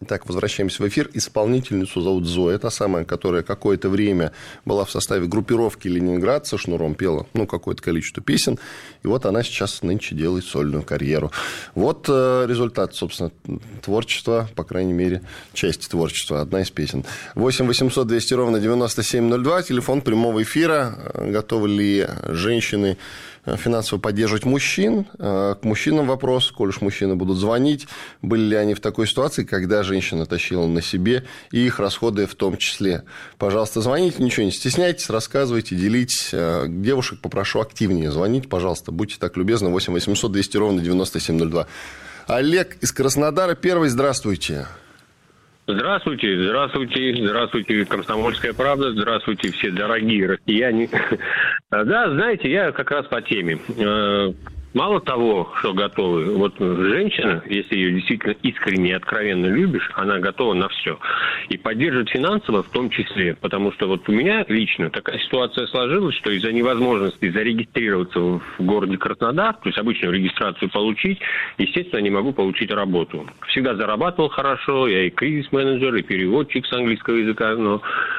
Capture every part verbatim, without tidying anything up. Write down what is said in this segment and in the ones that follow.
Итак, возвращаемся в эфир. Исполнительницу зовут Зоя, та самая, которая какое-то время была в составе группировки «Ленинград», со Шнуром пела, ну, какое-то количество песен. И вот она сейчас нынче делает сольную карьеру. Вот э, результат, собственно, творчества, по крайней мере, части творчества. Одна из песен. восемь восемьсот двести ровно девяносто семь ноль два. Телефон прямого эфира. Готовы ли женщины финансово поддерживать мужчин? К мужчинам вопрос, коль уж мужчины будут звонить, были ли они в такой ситуации, когда женщина тащила на себе и их расходы в том числе. Пожалуйста, звоните, ничего не стесняйтесь, рассказывайте, делитесь. Девушек попрошу активнее звонить, пожалуйста, будьте так любезны. восемь восемьсот двести ровно девяносто семь ноль два. Олег из Краснодара первый, здравствуйте. Здравствуйте, здравствуйте, здравствуйте, «Комсомольская правда», здравствуйте, все дорогие россияне. Да, знаете, я как раз по теме. Мало того, что готовы, вот женщина, если ее действительно искренне и откровенно любишь, она готова на все. И поддерживает финансово в том числе, потому что вот у меня лично такая ситуация сложилась, что из-за невозможности зарегистрироваться в городе Краснодар, то есть обычную регистрацию получить, естественно, не могу получить работу. Всегда зарабатывал хорошо, я и кризис-менеджер, и переводчик с английского языка, но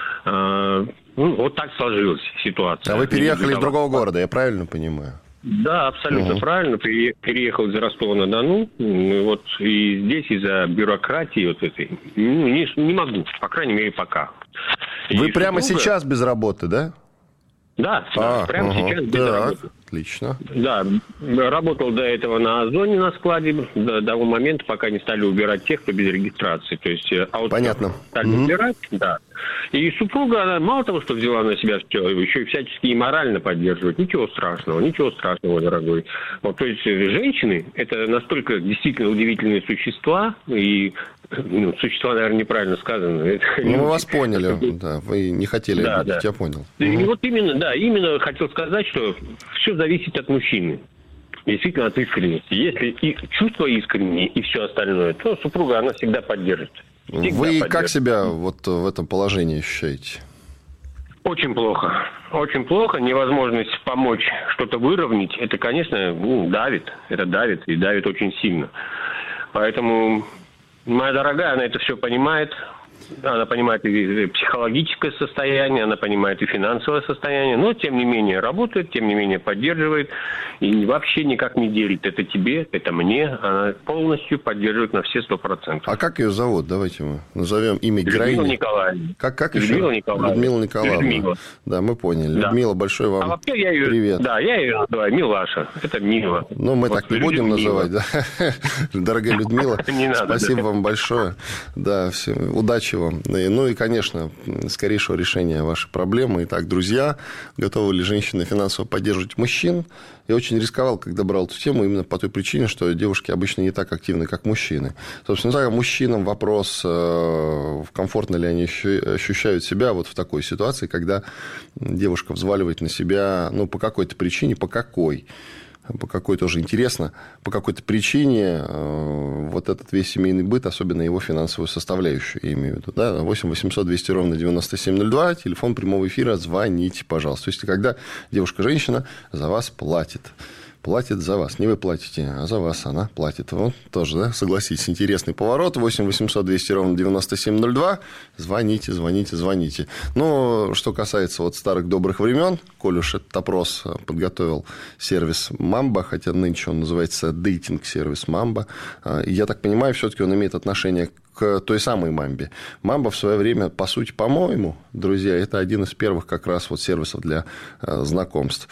э, ну, вот так сложилась ситуация. А вы переехали из другого города, я правильно понимаю? Да, абсолютно угу. правильно. Переехал из Ростова-на-Дону. Вот, и здесь из-за бюрократии вот этой ну, не, не могу, по крайней мере, пока. Вы и прямо супруга... сейчас без работы, да? Да, а, да прямо угу. сейчас без так, работы. Отлично. Да, работал до этого на Озоне на складе, до того момента, пока не стали убирать тех, кто без регистрации. То есть, понятно. Стали угу. убирать, да. И супруга, она мало того, что взяла на себя все, еще и всячески и морально поддерживает. Ничего страшного, ничего страшного, дорогой. Вот, то есть, женщины, это настолько действительно удивительные существа, и ну, существа, наверное, неправильно сказано. Это, ну, мы вас поняли, это... да, вы не хотели да, обидеть, да. я понял. И угу. вот именно, да, именно хотел сказать, что все зависит от мужчины. Действительно, от искренности. Если и чувство искреннее, и все остальное, то супруга, она всегда поддержит. Всегда Вы поддержит. Как себя вот в этом положении ощущаете? Очень плохо. Очень плохо. Невозможность помочь что-то выровнять, это, конечно, ну, давит. Это давит, и давит очень сильно. Поэтому моя дорогая, она это все понимает. Она понимает и психологическое состояние, она понимает и финансовое состояние, но, тем не менее, работает, тем не менее, поддерживает и вообще никак не делит. Это тебе, это мне. Она полностью поддерживает на все сто процентов. А как ее зовут? Давайте мы назовем имя героини. Людмила Николаевна. Как, как Людмила еще? Николаевна. Людмила Николаевна. Людмила. Да, мы поняли. Да. Людмила, большой вам а вообще я ее, привет. Да, я ее называю Милаша. Это Мила. Ну, мы вот так не будем называть, да? Дорогая Людмила, спасибо вам большое. Да, все, удачи вам. Ну и, конечно, скорейшего решения вашей проблемы. Итак, друзья, готовы ли женщины финансово поддерживать мужчин? Я очень рисковал, когда брал эту тему, именно по той причине, что девушки обычно не так активны, как мужчины. Собственно, так, мужчинам вопрос, комфортно ли они ощущают себя вот в такой ситуации, когда девушка взваливает на себя, ну, по какой-то причине, по какой? По какой тоже интересно, по какой-то причине э, вот этот весь семейный быт, особенно его финансовую составляющую, я имею в виду, да, восемь восемьсот двести ровно девяносто семь ноль два, телефон прямого эфира, звоните, пожалуйста. То есть, когда девушка-женщина за вас платит. Платит за вас. Не вы платите, а за вас она платит. Вот тоже, да, согласитесь, интересный поворот. восемь восемьсот двести ровно девяносто семь ноль два. Звоните, звоните, звоните. Ну, что касается вот старых добрых времен, коль уж этот опрос подготовил сервис Mamba, хотя нынче он называется дейтинг-сервис Mamba, я так понимаю, все-таки он имеет отношение к той самой Мамбе. Мамба в свое время, по сути, по-моему, друзья, это один из первых как раз вот сервисов для знакомств.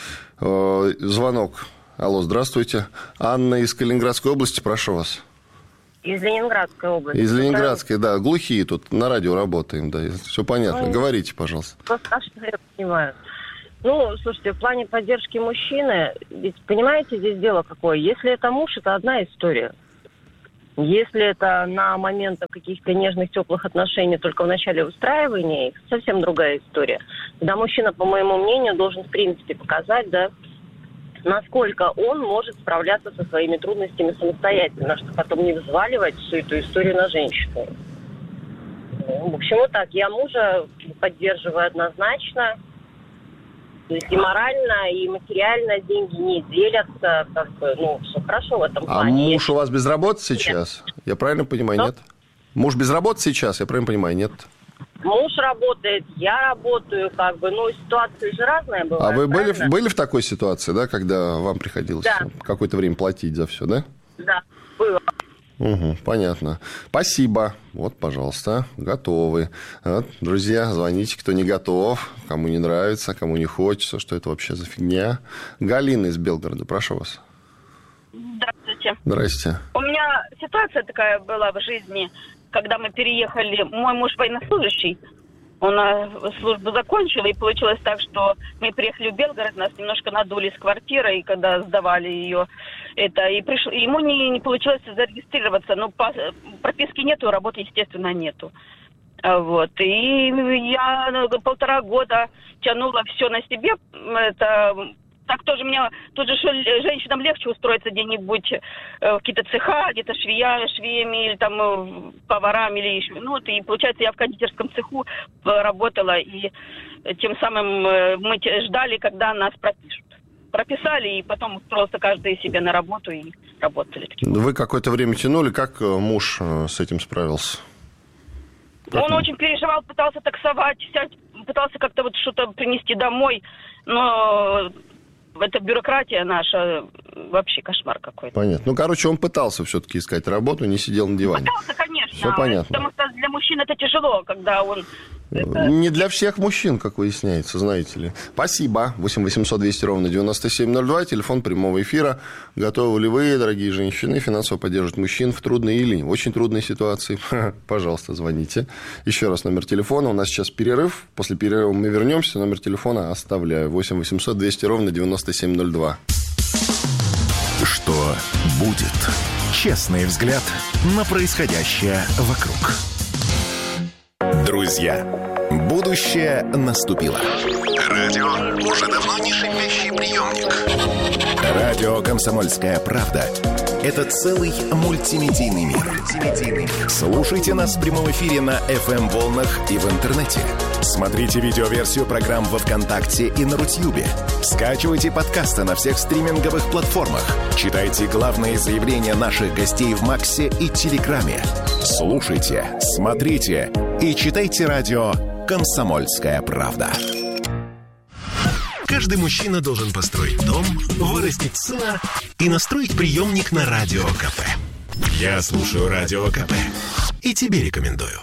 Звонок. Алло, здравствуйте. Анна из Калининградской области, прошу вас. Из Ленинградской области. Из Ленинградской, да. Глухие тут, на радио работаем, да. Все понятно. Ну, говорите, пожалуйста. Просто что я понимаю. Ну, слушайте, в плане поддержки мужчины, ведь, понимаете, здесь дело какое? Если это муж, это одна история. Если это на момент каких-то нежных, теплых отношений только в начале выстраивания их, совсем другая история. Тогда мужчина, по моему мнению, должен, в принципе, показать, да, насколько он может справляться со своими трудностями самостоятельно, чтобы потом не взваливать всю эту историю на женщину. Ну, в общем, вот так. Я мужа поддерживаю однозначно. То есть и морально, и материально деньги не делятся. Как бы, ну, все хорошо в этом а плане. А муж у вас без работы сейчас? Я правильно понимаю, Но... нет? Муж без работы сейчас, я правильно понимаю, нет? Муж работает, я работаю, как бы, ну, ситуации же разные бывают. А вы были, были в такой ситуации, да, когда вам приходилось да. какое-то время платить за все, да? Да, было. Угу, понятно. Спасибо. Вот, пожалуйста, готовы. Вот, друзья, звоните, кто не готов, кому не нравится, кому не хочется, что это вообще за фигня. Галина из Белгорода, прошу вас. Здравствуйте. Здрасте. У меня ситуация такая была в жизни, когда мы переехали. Мой муж военнослужащий, он службу закончил, и получилось так, что мы приехали в Белгород, нас немножко надули с квартирой, когда сдавали ее. Это, и пришло, ему не, не получилось зарегистрироваться. Ну, по, прописки нету, работы, естественно, нету. Вот. И я полтора года тянула все на себе. Это... Так тоже мне, тут же женщинам легче устроиться где-нибудь э, в какие-то цеха, где-то швея, швеями или там э, поварами или еще. Ну, вот, и получается, я в кондитерском цеху работала, и тем самым э, мы ждали, когда нас пропишут. Прописали, и потом просто каждый себе на работу и работали. Вы какое-то время тянули, как муж с этим справился? Как Он он? очень переживал, пытался таксовать, пытался как-то вот что-то принести домой, но... Это бюрократия наша, вообще кошмар какой-то. Понятно. Ну, короче, он пытался все-таки искать работу, не сидел на диване. Пытался, конечно. Все понятно. Потому что для мужчин это тяжело, когда он... Это... Не для всех мужчин, как выясняется, знаете ли. Спасибо. восемь восемьсот двести ровно девяносто семь ноль два, телефон прямого эфира. Готовы ли вы, дорогие женщины, финансово поддерживать мужчин в трудной или в очень трудной ситуации? Пожалуйста, звоните. Еще раз номер телефона. У нас сейчас перерыв. После перерыва мы вернемся. Номер телефона оставляю. восемь восемьсот двести ровно девяносто семь ноль два. Что будет? Честный взгляд на происходящее вокруг. Друзья, будущее наступило. Радио уже давно не шипящий приемник. Радио «Комсомольская правда» — это целый мультимедийный мир. Слушайте нас в прямом эфире на эф эм-волнах и в интернете. Смотрите видеоверсию программ во ВКонтакте и на Рутьюбе. Скачивайте подкасты на всех стриминговых платформах. Читайте главные заявления наших гостей в Максе и Телеграме. Слушайте, смотрите и читайте радио «Комсомольская правда». Каждый мужчина должен построить дом, вырастить сына и настроить приемник на Радио КП. Я слушаю Радио КП и тебе рекомендую.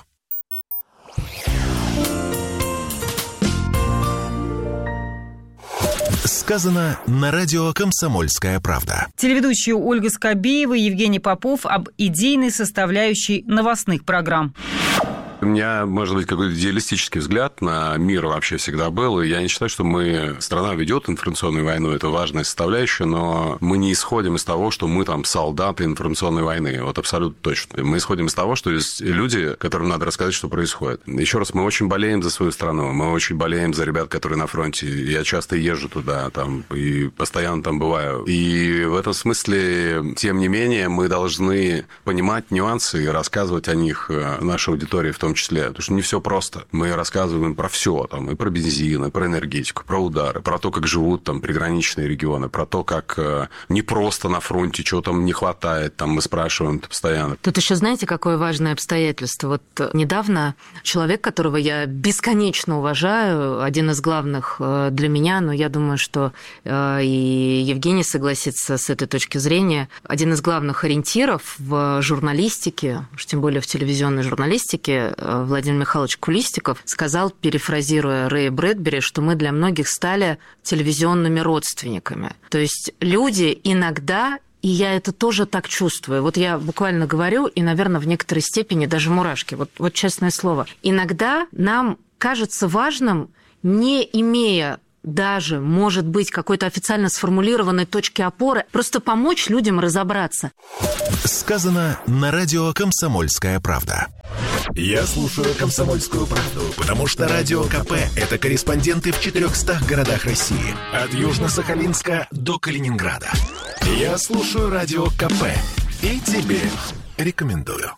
Сказано на радио «Комсомольская правда». Телеведущие Ольга Скобеева и Евгений Попов об идейной составляющей новостных программ. У меня, может быть, какой-то идеалистический взгляд на мир вообще всегда был. И я не считаю, что мы... Страна ведет информационную войну, это важная составляющая, но мы не исходим из того, что мы там солдаты информационной войны. Вот абсолютно точно. Мы исходим из того, что есть люди, которым надо рассказать, что происходит. Еще раз, мы очень болеем за свою страну, мы очень болеем за ребят, которые на фронте. Я часто езжу туда, там, и постоянно там бываю. И в этом смысле, тем не менее, мы должны понимать нюансы и рассказывать о них нашей аудитории в том числе. Потому что не все просто. Мы рассказываем про все, там, и про бензин, и про энергетику, про удары, про то, как живут там приграничные регионы, про то, как э, не просто на фронте, чего там не хватает, там мы спрашиваем постоянно. Тут еще знаете, какое важное обстоятельство? Вот недавно человек, которого я бесконечно уважаю, один из главных для меня, но я думаю, что и Евгений согласится с этой точки зрения, один из главных ориентиров в журналистике, уж тем более в телевизионной журналистике, Владимир Михайлович Кулистиков сказал, перефразируя Рэя Брэдбери, что мы для многих стали телевизионными родственниками. То есть люди иногда, и я это тоже так чувствую, вот я буквально говорю, и, наверное, в некоторой степени даже мурашки, вот, вот честное слово, иногда нам кажется важным, не имея даже, может быть, какой-то официально сформулированной точки опоры, просто помочь людям разобраться. Сказано на радио «Комсомольская правда». Я слушаю «Комсомольскую правду», потому что Радио КП – это корреспонденты в четырехстах городах России. От Южно-Сахалинска до Калининграда. Я слушаю Радио КП и тебе рекомендую.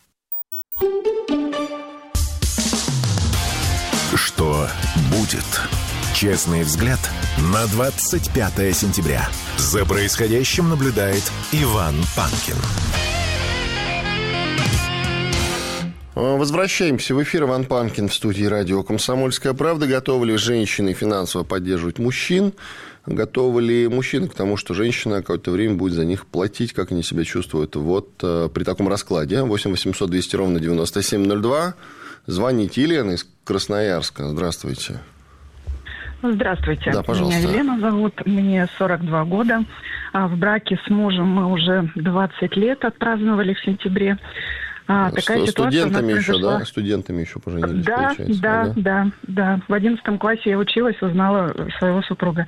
Что будет? Честный взгляд на двадцать пятое сентября. За происходящим наблюдает Иван Панкин. Возвращаемся в эфир. Иван Панкин в студии радио «Комсомольская правда». Готовы ли женщины финансово поддерживать мужчин? Готовы ли мужчины к тому, что женщина какое-то время будет за них платить? Как они себя чувствуют? Вот при таком раскладе. восемь восемьсот двести ровно девяносто семь ноль два. Звоните. Елена из Красноярска. Здравствуйте. Здравствуйте. Да, пожалуйста. Меня Елена зовут. Мне сорок два года. В браке с мужем мы уже двадцать лет отпраздновали в сентябре. А, такая студентами еще, произошла... да? Студентами еще поженились, да, получается. Да, ага. да, да. В одиннадцатом классе я училась, узнала своего супруга.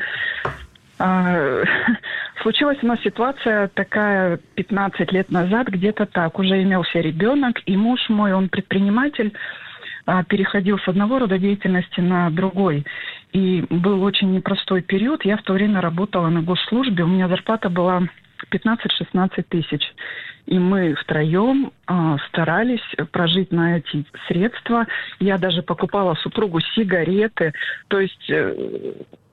А, случилась у нас ситуация такая пятнадцать лет назад, где-то так. Уже имелся ребенок, и муж мой, он предприниматель, а, переходил с одного рода деятельности на другой. И был очень непростой период. Я в то время работала на госслужбе. У меня зарплата была пятнадцать-шестнадцать тысяч. И мы втроем э, старались прожить на эти средства. Я даже покупала супругу сигареты. То есть, э,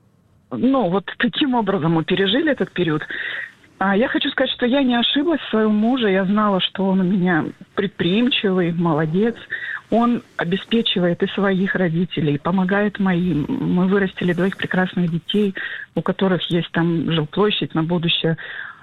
ну, вот таким образом мы пережили этот период. А я хочу сказать, что я не ошиблась в своем муже. Я знала, что он у меня предприимчивый, молодец. Он обеспечивает и своих родителей, помогает моим. Мы вырастили двоих прекрасных детей, у которых есть там жилплощадь на будущее.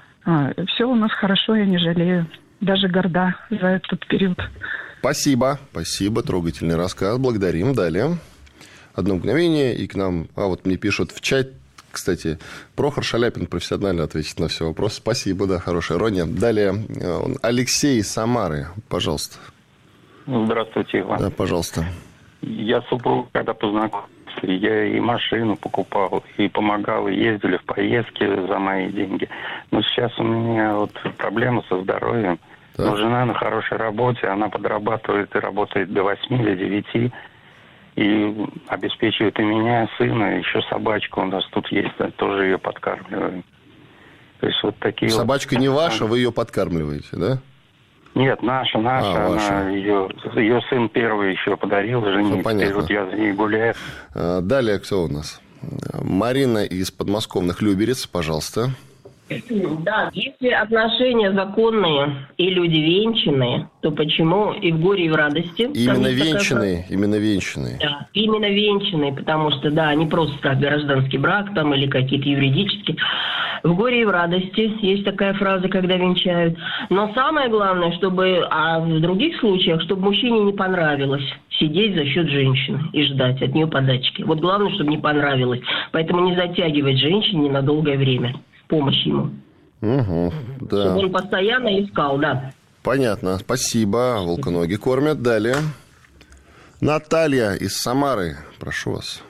Все у нас хорошо, я не жалею. Даже горда за этот период. Спасибо, спасибо. Трогательный рассказ. Благодарим. Далее. Одно мгновение, и к нам... А вот мне пишут в чат, кстати, Прохор Шаляпин профессионально ответит на все вопросы. Спасибо, да, хорошая ирония. Далее. Алексей из Самары, пожалуйста. Здравствуйте, Иван. Да, пожалуйста. Я супруг, когда познакомился, я и машину покупал, и помогал, и ездили в поездки за мои деньги. Но сейчас у меня вот проблема со здоровьем. Так. Но жена на хорошей работе, она подрабатывает и работает до восьми, до девяти. И обеспечивает и меня, и сына, и еще собачку у нас тут есть, тоже ее подкармливаем. То есть вот такие Собачка вот... не ваша, вы ее подкармливаете, да? Нет, наша, наша, а, она, ее, ее сын первый еще подарил жене, теперь вот я за ней гуляю. Далее кто у нас? Марина из подмосковных Люберец, пожалуйста. Да, если отношения законные и люди венчанные, то почему и в горе, и в радости? Именно венчанные, такая... именно венчанные. Да, именно венчанные, потому что, да, не просто так гражданский брак там или какие-то юридические. В горе и в радости есть такая фраза, когда венчают. Но самое главное, чтобы, а в других случаях, чтобы мужчине не понравилось сидеть за счет женщины и ждать от нее подачки. Вот главное, чтобы не понравилось. Поэтому не затягивать женщине на долгое время. Помощь ему. Угу, да. Чтобы он постоянно искал, да. Понятно. Спасибо. Волконоги кормят. Далее. Наталья из Самары. Прошу вас.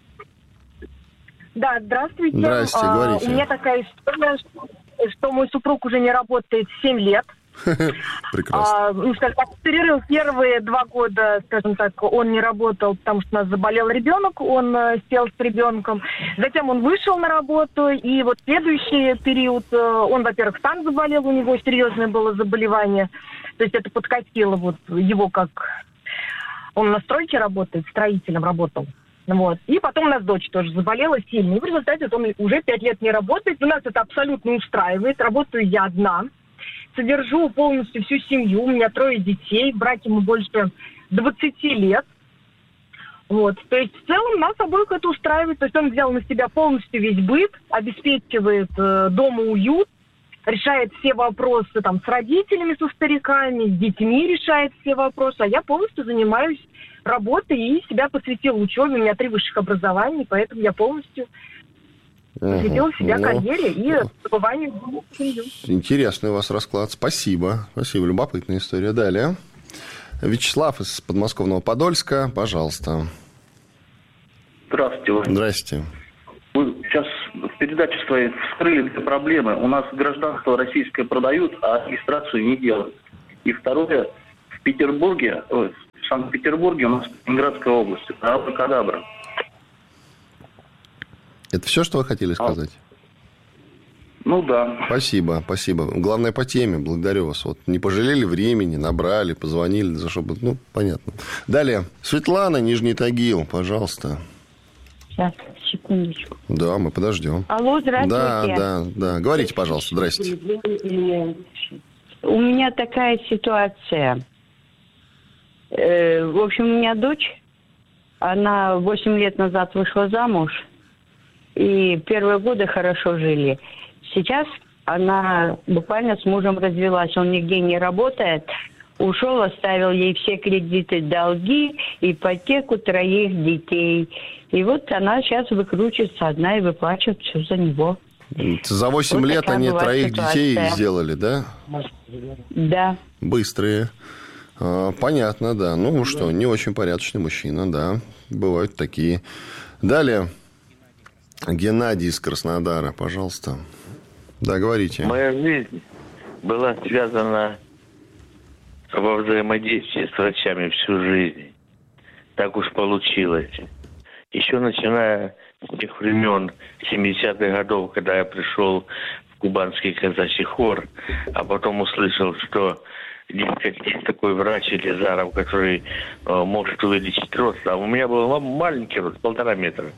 Да, здравствуйте. Здравствуйте, а, говорите. У меня такая история, что мой супруг уже не работает семь лет. Прекрасно. А, ну, скажем так, перерыв первые два года, скажем так, он не работал, потому что у нас заболел ребенок, он э, сел с ребенком. Затем он вышел на работу, и вот следующий период, э, он, во-первых, сам заболел, у него серьезное было заболевание. То есть это подкатило вот его как... Он на стройке работает, строителем работал. Вот. И потом у нас дочь тоже заболела сильно. И в результате он уже пять лет не работает. У нас это абсолютно устраивает. Работаю я одна. Содержу полностью всю семью. У меня трое детей. В браке мы больше двадцати лет. Вот. То есть в целом нас обоих это устраивает. То есть он взял на себя полностью весь быт, обеспечивает э, дома уют, решает все вопросы там с родителями, со стариками, с детьми решает все вопросы. А я полностью занимаюсь работой и себя посвятила учебе. У меня три высших образования, поэтому я полностью посвятила uh-huh. себя ну, карьере и забыванию в семью. Интересный у вас расклад. Спасибо. Спасибо. Любопытная история. Далее. Вячеслав из подмосковного Подольска. Пожалуйста. Здравствуйте. Здравствуйте. Вы сейчас в передаче своей вскрыли две проблемы. У нас гражданство российское продают, а регистрацию не делают. И второе, в Петербурге, ой, в Санкт-Петербурге у нас Ленинградская область, это абракадабра. Это все, что вы хотели сказать? А, ну да. Спасибо, спасибо. Главное по теме, благодарю вас. Вот не пожалели времени, набрали, позвонили, за чтобы, ну, понятно. Далее, Светлана, Нижний Тагил, пожалуйста. Сейчас, секундочку. Да, мы подождем. Алло, здравствуйте. Да, да, да. Говорите, пожалуйста, здрасте. У меня такая ситуация. Э, в общем, у меня дочь, она восемь лет назад вышла замуж, и первые годы хорошо жили. Сейчас она буквально с мужем развелась, он нигде не работает, ушел, оставил ей все кредиты, долги, ипотеку троих детей. И вот она сейчас выкручивается одна и выплачивает все за него. За восемь вот лет они троих ситуация. Детей сделали, да? Да. Быстрые. А, понятно, да. Ну что, не очень порядочный мужчина, да. Бывают такие. Далее. Геннадий из Краснодара, пожалуйста. Да, говорите. Моя жизнь была связана во взаимодействии с врачами всю жизнь. Так уж получилось. Еще начиная с тех времен семидесятых годов, когда я пришел в кубанский казачий хор, а потом услышал, что есть такой врач Елизаров, который э, может увеличить рост. А у меня был маленький рост, полтора метра.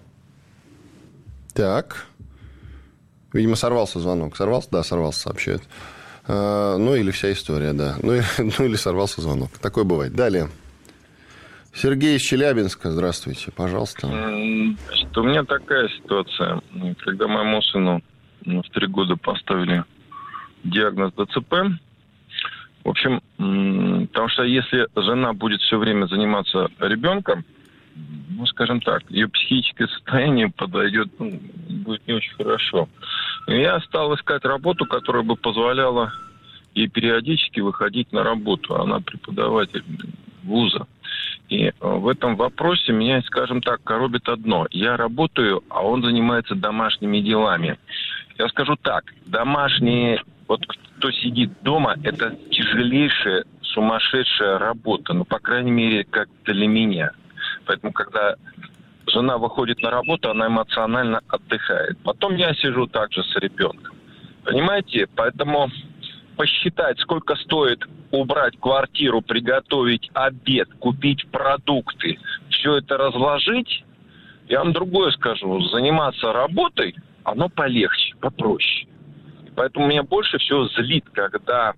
Так. Видимо, сорвался звонок. Сорвался? Да, сорвался, сообщают. А, ну, или вся история, да. Ну, ну, или сорвался звонок. Такое бывает. Далее. Сергей из Челябинска. Здравствуйте, пожалуйста. Значит, у меня такая ситуация. Когда моему сыну в три года поставили диагноз ДЦП, в общем, потому что если жена будет все время заниматься ребенком, ну, скажем так, ее психическое состояние подойдет, ну, будет не очень хорошо. И я стал искать работу, которая бы позволяла ей периодически выходить на работу. Она преподаватель вуза. И в этом вопросе меня, скажем так, коробит одно. Я работаю, а он занимается домашними делами. Я скажу так, домашние, вот кто сидит дома, это тяжелейшая, сумасшедшая работа. Ну, по крайней мере, как для меня. Поэтому, когда жена выходит на работу, она эмоционально отдыхает. Потом я сижу также с ребенком. Понимаете? Поэтому посчитать, сколько стоит убрать квартиру, приготовить обед, купить продукты, все это разложить, я вам другое скажу. Заниматься работой, оно полегче, попроще. Поэтому меня больше всего злит, когда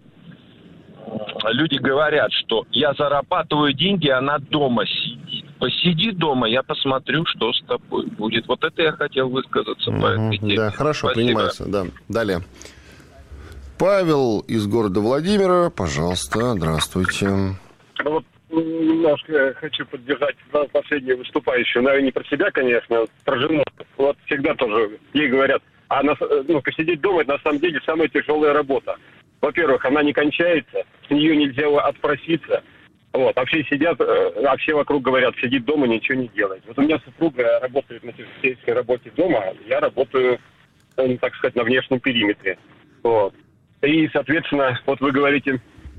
люди говорят, что я зарабатываю деньги, она дома сидит. Посиди дома, я посмотрю, что с тобой будет. Вот это я хотел высказаться mm-hmm. по этой теме. Да, хорошо, Спасибо. Принимается. Да. Далее. Павел из города Владимира, пожалуйста, здравствуйте. Ну, вот немножко хочу поддержать последнюю выступающую. Наверное, не про себя, конечно, а про жену. Вот всегда тоже ей говорят, а на, ну, посидеть дома, это на самом деле самая тяжелая работа. Во-первых, она не кончается, с нее нельзя отпроситься. Вот, а все сидят, а все вокруг говорят, сидит дома, ничего не делает. Вот у меня супруга работает на сельской работе дома, я работаю, ну, так сказать, на внешнем периметре. Вот. И, соответственно, вот вы говорите,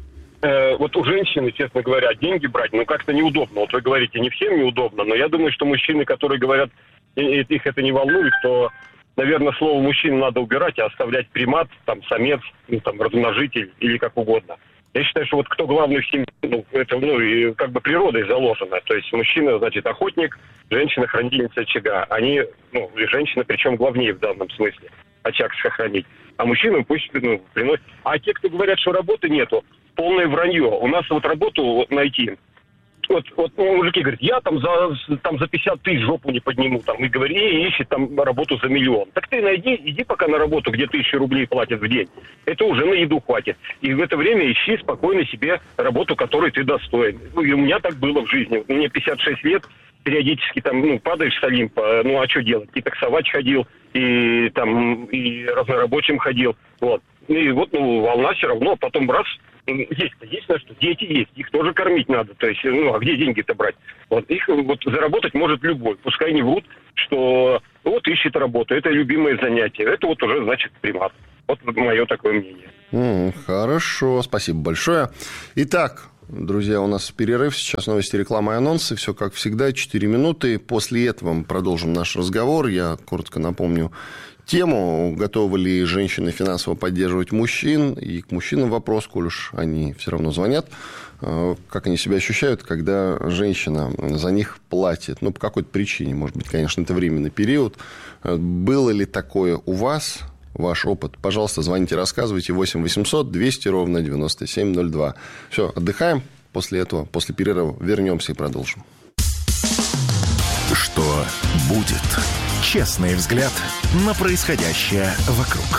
э, вот у женщины, честно говоря, деньги брать, ну, как-то неудобно. Вот вы говорите, не всем неудобно, но я думаю, что мужчины, которые говорят, их это не волнует, то, наверное, слово «мужчина» надо убирать, а оставлять примат, там, самец, ну, там, размножитель или как угодно. Я считаю, что вот кто главный в семье, ну, это, ну, и как бы природой заложено. То есть мужчина, значит, охотник, женщина хранительница очага. Они, ну, и женщина, причем главнее в данном смысле, очаг сохранить. А мужчинам пусть, ну, приносят. А те, кто говорят, что работы нету, полное вранье. У нас вот работу вот найти. Вот, вот ну, мужики говорят, я там за, там за пятьдесят тысяч жопу не подниму, там, и говорит, и ищет там работу за миллион. Так ты найди, иди пока на работу, где тысячу рублей платят в день. Это уже на еду хватит. И в это время ищи спокойно себе работу, которой ты достоин. Ну, и у меня так было в жизни. Мне пятьдесят шесть лет, периодически там, ну, падаешь с Олимпа, ну, а что делать? И таксовать ходил, и там, и разнорабочим ходил, вот. И вот, ну, волна все равно, потом раз, есть-то есть на что, дети есть, их тоже кормить надо, то есть, ну, а где деньги-то брать? Вот, их вот заработать может любой, пускай не врут, что вот ищет работу, это любимое занятие, это вот уже, значит, примат. Вот мое такое мнение. Mm, хорошо, спасибо большое. Итак, друзья, у нас перерыв, сейчас новости, реклама и анонсы, все как всегда, четыре минуты, после этого мы продолжим наш разговор, я коротко напомню тему, готовы ли женщины финансово поддерживать мужчин, и к мужчинам вопрос, коль уж они все равно звонят, как они себя ощущают, когда женщина за них платит, ну, по какой-то причине, может быть, конечно, это временный период. Было ли такое у вас, ваш опыт? Пожалуйста, звоните, рассказывайте, восемь восемьсот двести ровно девяносто семь ноль два. Все, отдыхаем, после этого, после перерыва, вернемся и продолжим. Что будет? Честный взгляд на происходящее вокруг.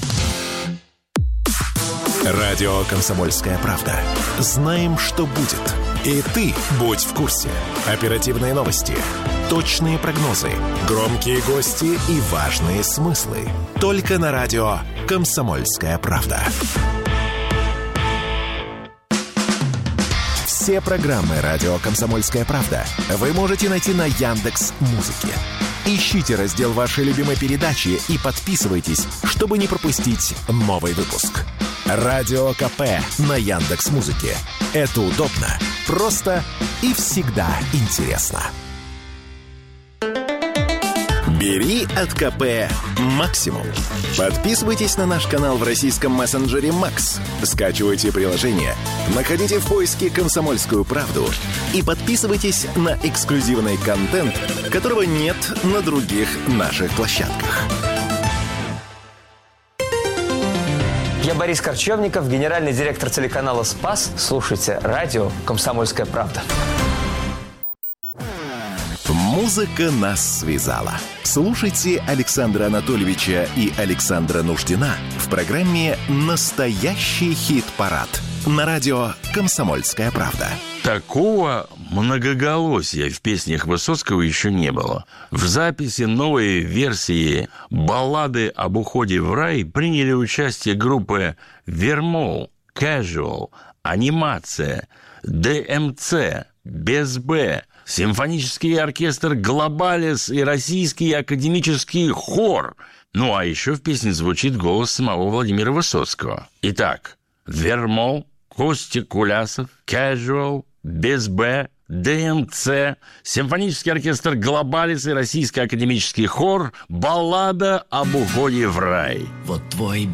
Радио «Комсомольская правда». Знаем, что будет. И ты будь в курсе. Оперативные новости, точные прогнозы, громкие гости и важные смыслы. Только на радио «Комсомольская правда». Все программы радио «Комсомольская правда» вы можете найти на Яндекс.Музыке. Ищите раздел вашей любимой передачи и подписывайтесь, чтобы не пропустить новый выпуск. Радио КП на Яндекс.Музыке. Это удобно, просто и всегда интересно. Бери от КП максимум. Подписывайтесь на наш канал в российском мессенджере Макс. Скачивайте приложение, находите в поиске «Комсомольскую правду» и подписывайтесь на эксклюзивный контент, которого нет на других наших площадках. Я Борис Корчевников, генеральный директор телеканала «Спас». Слушайте радио «Комсомольская правда». Музыка нас связала. Слушайте Александра Анатольевича и Александра Нуждина в программе «Настоящий хит-парад» на радио «Комсомольская правда». Такого многоголосия в песнях Высоцкого еще не было. В записи новой версии баллады об уходе в рай приняли участие группы Вермол, Casual, Анимация, ДМЦ, Без Б, симфонический оркестр «Глобалис» и российский академический хор. Ну, а еще в песне звучит голос самого Владимира Высоцкого. Итак, Вермол, Костя Кулясов, Casual, Без Б, ДМЦ, симфонический оркестр «Глобалис» и российский академический хор «Баллада об уходе в рай». Вот твой